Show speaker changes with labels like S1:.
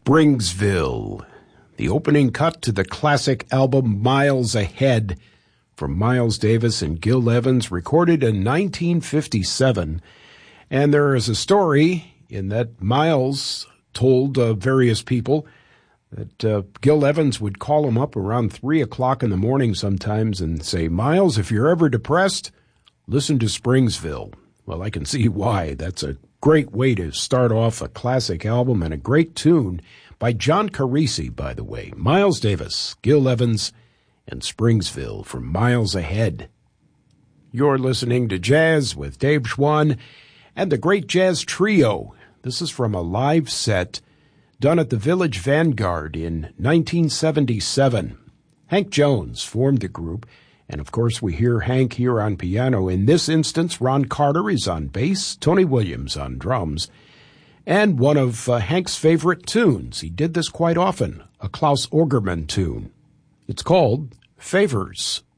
S1: Springsville, the opening cut to the classic album Miles Ahead from Miles Davis and Gil Evans, recorded in 1957. And there is a story in that Miles told various people that Gil Evans would call him up around 3 o'clock in the morning sometimes and say, "Miles, if you're ever depressed, listen to Springsville." Well, I can see why. That's a great way to start off a classic album, and a great tune by John Carisi, by the way. Miles Davis, Gil Evans, and Springsville from Miles Ahead. You're listening to Jazz with Dave Schwann and the Great Jazz Trio. This is from a live set done at the Village Vanguard in 1977. Hank Jones formed the group, and of course we hear Hank here on piano. In this instance, Ron Carter is on bass, Tony Williams on drums, and one of Hank's favorite tunes. He did this quite often, a Klaus Ogerman tune. It's called Favors.